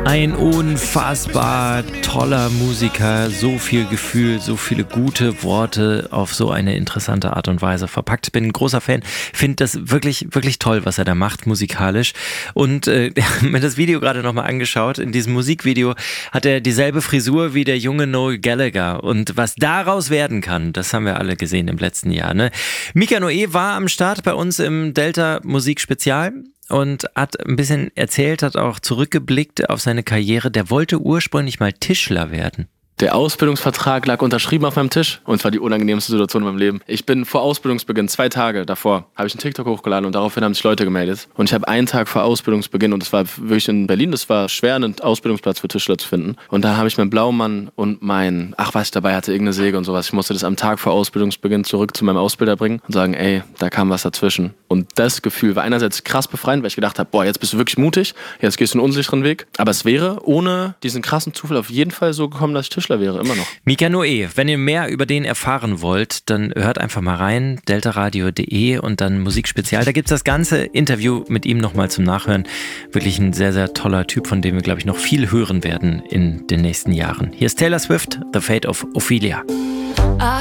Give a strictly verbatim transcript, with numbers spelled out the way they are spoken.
Ein unfassbar toller Musiker, so viel Gefühl, so viele gute Worte auf so eine interessante Art und Weise verpackt. Bin ein großer Fan, finde das wirklich, wirklich toll, was er da macht, musikalisch. Und äh, mir das Video gerade nochmal angeschaut. In diesem Musikvideo hat er dieselbe Frisur wie der junge Noel Gallagher. Und was daraus werden kann, das haben wir alle gesehen im letzten Jahr. Ne? Mika Noé war am Start bei uns im Delta Musik Spezial und hat ein bisschen erzählt, hat auch zurückgeblickt auf seine Karriere. Der wollte ursprünglich mal Tischler werden. Der Ausbildungsvertrag lag unterschrieben auf meinem Tisch und es war die unangenehmste Situation in meinem Leben. Ich bin vor Ausbildungsbeginn, zwei Tage davor, habe ich einen TikTok hochgeladen und daraufhin haben sich Leute gemeldet. Und ich habe einen Tag vor Ausbildungsbeginn, und das war wirklich in Berlin, das war schwer, einen Ausbildungsplatz für Tischler zu finden. Und da habe ich meinen Blaumann und mein, ach was ich dabei hatte, irgendeine Säge und sowas. Ich musste das am Tag vor Ausbildungsbeginn zurück zu meinem Ausbilder bringen und sagen, ey, da kam was dazwischen. Und das Gefühl war einerseits krass befreiend, weil ich gedacht habe, boah, jetzt bist du wirklich mutig, jetzt gehst du einen unsicheren Weg. Aber es wäre ohne diesen krassen Zufall auf jeden Fall so gekommen, dass ich Tischler wäre, immer noch. Mika Noé, wenn ihr mehr über den erfahren wollt, dann hört einfach mal rein, deltaradio punkt de und dann Musikspezial. Da gibt es das ganze Interview mit ihm nochmal zum Nachhören. Wirklich ein sehr, sehr toller Typ, von dem wir, glaube ich, noch viel hören werden in den nächsten Jahren. Hier ist Taylor Swift, The Fate of Ophelia.